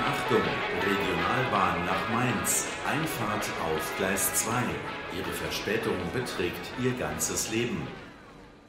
Achtung, Regionalbahn nach Mainz, Einfahrt auf Gleis 2. Ihre Verspätung beträgt Ihr ganzes Leben.